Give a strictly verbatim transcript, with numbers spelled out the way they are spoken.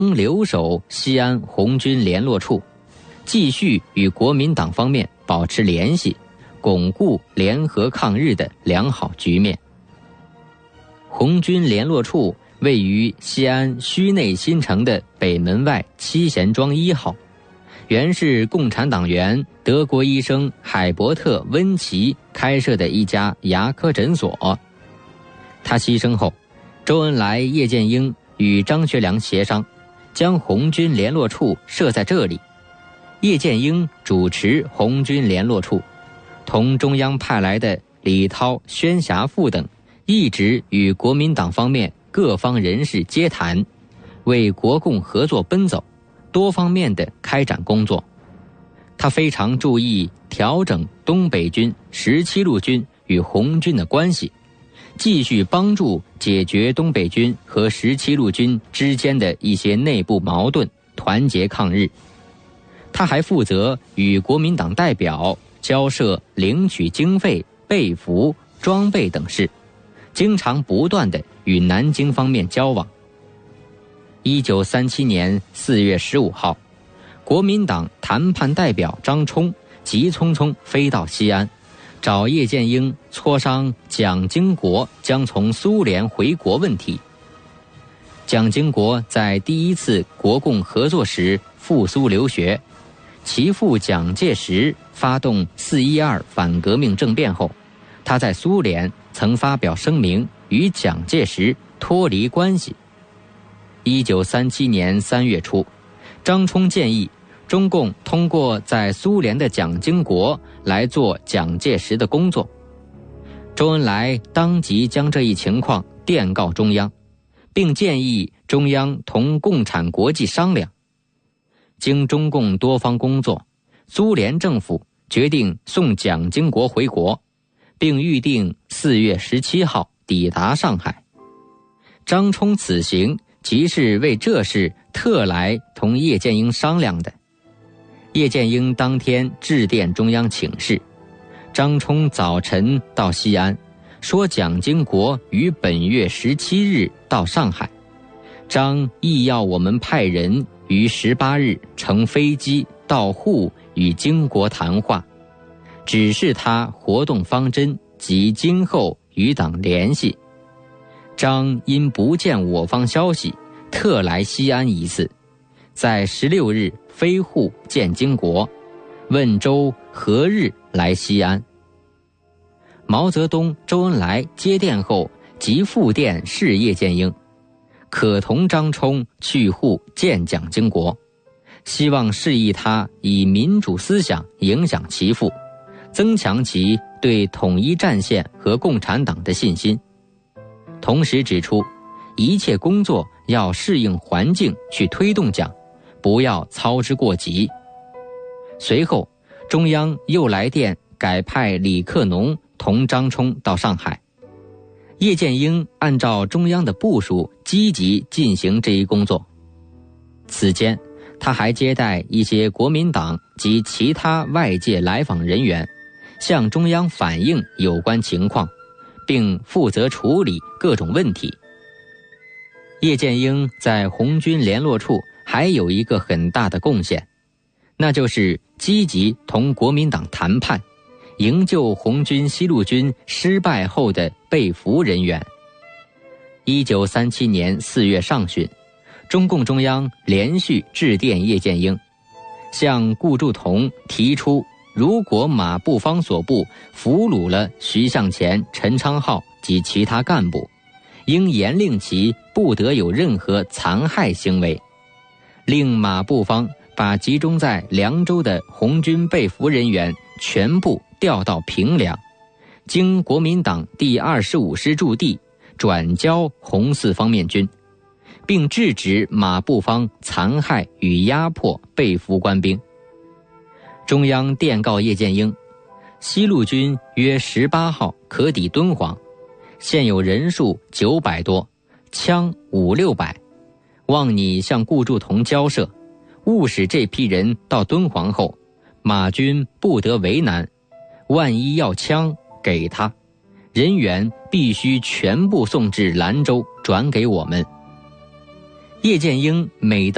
留守西安红军联络处，继续与国民党方面保持联系，巩固联合抗日的良好局面。红军联络处位于西安区内新城的北门外七贤庄一号，原是共产党员德国医生海伯特·温奇开设的一家牙科诊所。他牺牲后，周恩来、叶剑英与张学良协商，将红军联络处设在这里。叶剑英主持红军联络处，同中央派来的李涛、宣侠父等一直与国民党方面各方人士接谈，为国共合作奔走，多方面的开展工作。他非常注意调整东北军、十七路军与红军的关系，继续帮助解决东北军和十七路军之间的一些内部矛盾，团结抗日。他还负责与国民党代表交涉领取经费、被服、装备等事，经常不断地与南京方面交往。一九三七年四月十五号，国民党谈判代表张冲急匆匆飞到西安，找叶剑英磋商蒋经国将从苏联回国问题。蒋经国在第一次国共合作时赴苏留学，其父蒋介石发动四一二反革命政变后，他在苏联曾发表声明与蒋介石脱离关系。一九三七年三月初，张冲建议中共通过在苏联的蒋经国来做蒋介石的工作。周恩来当即将这一情况电告中央，并建议中央同共产国际商量。经中共多方工作，苏联政府决定送蒋经国回国，并预定四月十七号抵达上海。张冲此行即是为这事特来同叶剑英商量的。叶剑英当天致电中央请示，张冲早晨到西安，说蒋经国于本月十七日到上海，张亦要我们派人于十八日乘飞机到沪与经国谈话，指示他活动方针及今后与党联系。张因不见我方消息，特来西安一次，在十六日飞沪见经国，问周何日来西安。毛泽东、周恩来接电后即复电示叶剑英，可同张冲去沪见蒋经国，希望示意他以民主思想影响其父，增强其对统一战线和共产党的信心。同时指出，一切工作要适应环境去推动讲，不要操之过急。随后，中央又来电改派李克农同张冲到上海。叶剑英按照中央的部署，积极进行这一工作。此间，他还接待一些国民党及其他外界来访人员，向中央反映有关情况，并负责处理各种问题。叶剑英在红军联络处还有一个很大的贡献，那就是积极同国民党谈判，营救红军西路军失败后的被俘人员。一九三七年四月上旬，中共中央连续致电叶剑英，向顾祝同提出，如果马步芳所部俘虏了徐向前、陈昌浩及其他干部，应严令其不得有任何残害行为，令马步芳把集中在凉州的红军被俘人员全部调到平凉，经国民党第二十五师驻地转交红四方面军，并制止马步芳残害与压迫被俘官兵。中央电告叶剑英，西路军约十八号可抵敦煌，现有人数九百多，枪五六百，望你向顾祝同交涉，务使这批人到敦煌后，马军不得为难，万一要枪给他，人员必须全部送至兰州转给我们。叶剑英每到